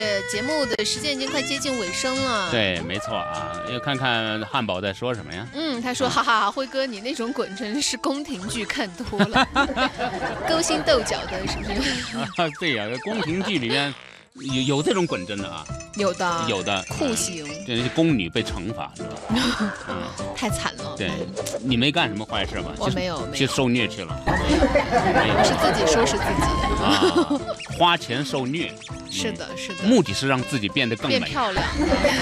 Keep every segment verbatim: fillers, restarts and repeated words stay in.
节目的时间已经快接近尾声了。 对，没错啊，要看看汉堡在说什么呀？ 嗯，他说：“哈哈，辉哥，你那种滚真是宫廷剧看多了，勾心斗角的，是不是？” 啊，对呀、啊，宫廷剧里面有有这种滚真的啊， 有的， 有的酷刑， 对，宫女被惩罚，是吧？ 嗯，太惨了。 对，你没干什么坏事吧？ 我没有， 去受虐去了。 没有，我是自己收拾自己啊，花钱受虐。 是的，是的， 目的是让自己变得更美、 变漂亮，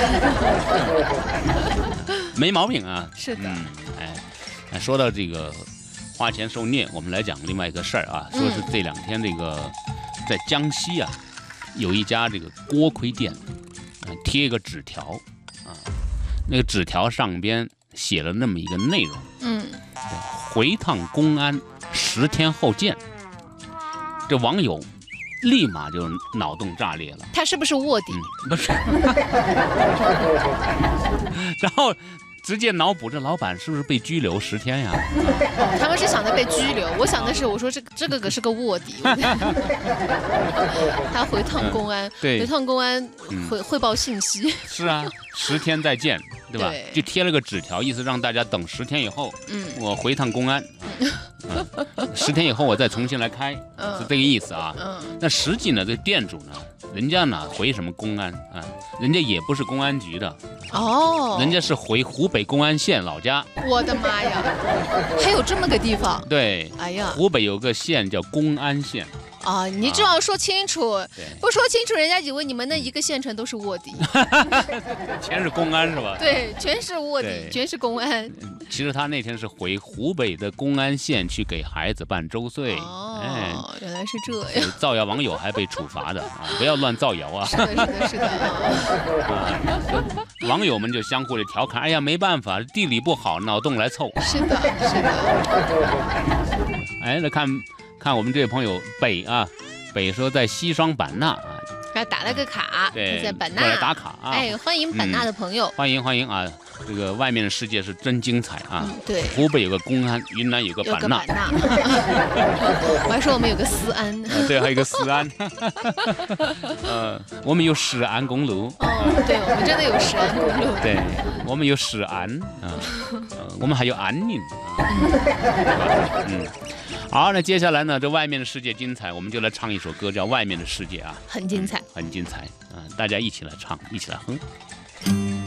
没毛病啊。 是的， 嗯，哎，说到这个花钱受虐，我们来讲另外一个事儿啊，说是这两天这个在江西啊，有一家这个锅盔店，呃、贴一个纸条啊，那个纸条上边写了那么一个内容， 嗯， 回趟公安，十天后见。这网友立马就脑洞炸裂了， 他是不是卧底？ 嗯、不是，然后直接脑补这老板是不是被拘留十天呀？ 哦，他们是想着被拘留，我想的是，我说这个这个可是个卧底，他回趟公安， 嗯、对， 回趟公安汇汇报信息。 是啊，十天再见，对吧？ 对， 就贴了个纸条，意思让大家等十天以后，嗯，我回趟公安。嗯，十天以后我再重新来开，嗯、是这个意思啊。嗯，那实际呢，这店主呢，人家呢回什么公安啊？人家也不是公安局的哦， 人家是回湖北公安县老家。 我的妈呀，还有这么个地方？ 对， 哎呀， 湖北有个县叫公安县。 啊，你就要说清楚，啊、不说清楚，人家以为你们那一个县城都是卧底， 全是公安是吧？ 对，全是卧底，全是公安。 其实他那天是回湖北的公安县去给孩子办周岁。 哦，哎、原来是这样。 造谣网友还被处罚的啊！不要乱造谣啊！ 是的，是的，是的啊！网友们就相互的调侃：“哎呀，没办法，地理不好，脑洞来凑。” 是的，是的。 哎，来看。看我们这位朋友北啊，北说在西双版纳啊， 他打了个卡， 对， 在版纳过来打卡啊， 哎，欢迎版纳的朋友， 嗯、欢迎欢迎啊！这个外面的世界是真精彩啊！ 嗯、对， 湖北有个公安，云南有个版纳， 纳我还说我们有个思安， 啊、对，还有一个思安，呃，我们有石安公路， 哦，对，我们真的有石安公路， 对，我们有石安啊、呃，我们还有安宁啊，对吧？嗯。好，那接下来呢？这外面的世界精彩，我们就来唱一首歌，叫《外面的世界》啊， 很精彩， 嗯、很精彩啊、呃！大家一起来唱，一起来哼。